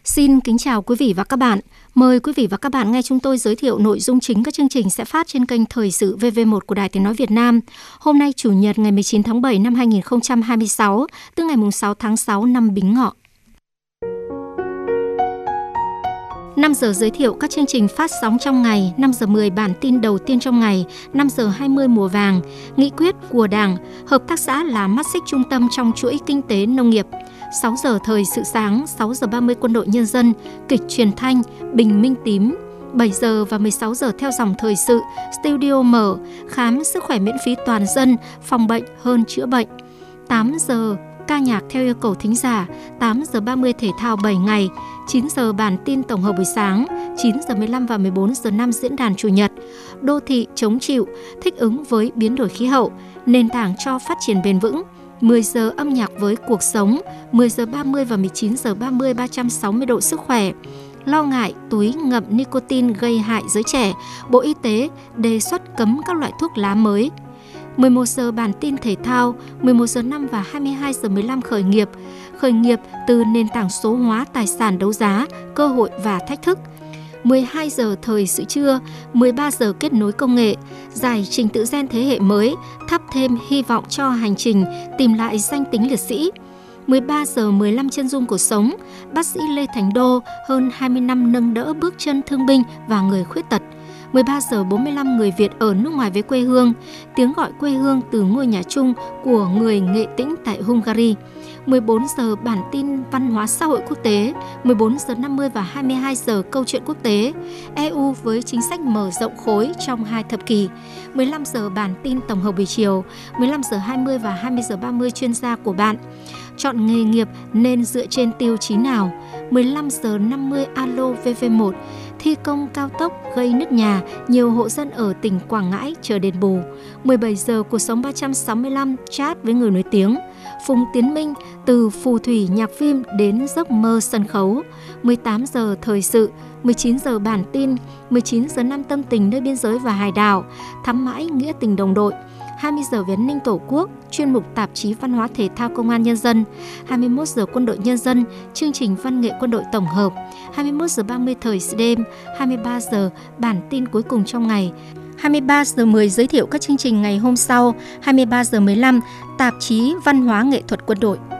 Xin kính chào quý vị và các bạn. Mời quý vị và các bạn nghe chúng tôi giới thiệu nội dung chính các chương trình sẽ phát trên kênh Thời sự VV1 của Đài Tiếng nói Việt Nam. Hôm nay Chủ nhật ngày 19 tháng 7 năm 2026, tức ngày 6 tháng 6 năm Bính Ngọ. 5 giờ giới thiệu các chương trình phát sóng trong ngày, 5 giờ 10 bản tin đầu tiên trong ngày, 5 giờ 20 mùa vàng, nghị quyết của Đảng, hợp tác xã là mắt xích trung tâm trong chuỗi kinh tế nông nghiệp. 6 giờ thời sự sáng, 6 giờ 30 quân đội nhân dân, kịch truyền thanh, bình minh tím. 7 giờ và 16 giờ theo dòng thời sự, studio mở, khám sức khỏe miễn phí toàn dân, phòng bệnh hơn chữa bệnh. 8 giờ ca nhạc theo yêu cầu thính giả, 8 giờ 30 thể thao 7 ngày, 9 giờ bản tin tổng hợp buổi sáng, 9 giờ 15 và 14 giờ 5 diễn đàn chủ nhật, đô thị chống chịu, thích ứng với biến đổi khí hậu, nền tảng cho phát triển bền vững. 10 giờ âm nhạc với cuộc sống, 10 giờ 30 và 19 giờ 30 360 độ sức khỏe. Lo ngại túi ngậm nicotine gây hại giới trẻ, Bộ Y tế đề xuất cấm các loại thuốc lá mới. 11 giờ bản tin thể thao, 11 giờ 5 và 22 giờ 15 khởi nghiệp từ nền tảng số hóa tài sản đấu giá, cơ hội và thách thức. 12 giờ thời sự trưa, 13 giờ kết nối công nghệ, giải trình tự gen thế hệ mới, thắp thêm hy vọng cho hành trình tìm lại danh tính liệt sĩ. 13 giờ 15 chân dung cuộc sống, bác sĩ Lê Thành Đô hơn 20 năm nâng đỡ bước chân thương binh và người khuyết tật. 13 giờ 45 người Việt ở nước ngoài với quê hương, tiếng gọi quê hương từ ngôi nhà chung của người Nghệ Tĩnh tại Hungary. 14 giờ bản tin văn hóa xã hội quốc tế, 14 giờ 50 và 22 giờ câu chuyện quốc tế, EU với chính sách mở rộng khối trong 2 thập kỷ. 15 giờ bản tin tổng hợp buổi chiều, 15 giờ 20 và 20 giờ 30 chuyên gia của bạn. Chọn nghề nghiệp nên dựa trên tiêu chí nào? 15 giờ 50 alo VV1, thi công cao tốc gây nứt nhà, nhiều hộ dân ở tỉnh Quảng Ngãi chờ đền bù. 17 giờ cuộc sống 365 chat với người nổi tiếng. Phùng Tiến Minh từ phù thủy nhạc phim đến giấc mơ sân khấu. 18 giờ thời sự, 19 giờ bản tin, 19 giờ 5 tâm tình nơi biên giới và hải đảo, thắm mãi nghĩa tình đồng đội. 20 giờ về an ninh tổ quốc, chuyên mục tạp chí văn hóa thể thao công an nhân dân. 21 giờ quân đội nhân dân, chương trình văn nghệ quân đội tổng hợp. 21 giờ 30 thời sự đêm, 23 giờ bản tin cuối cùng trong ngày. 23 giờ 10 giới thiệu các chương trình ngày hôm sau, 23 giờ 15 tạp chí văn hóa nghệ thuật quân đội.